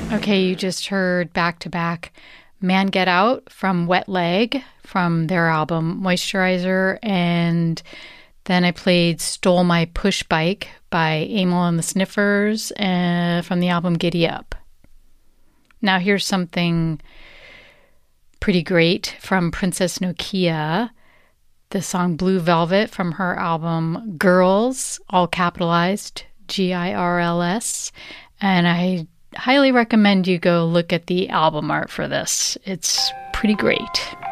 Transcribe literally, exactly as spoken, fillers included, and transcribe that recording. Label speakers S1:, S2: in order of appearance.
S1: Okay, you just heard back to back Man Get Out from Wet Leg from their album Moisturizer, and then I played Stole My Push Bike by Amyl and the Sniffers uh, from the album Giddy Up. Now here's something pretty great from Princess Nokia, the song Blue Velvet from her album Girls, all capitalized, G I R L S, and I highly recommend you go look at the album art for this. It's pretty great.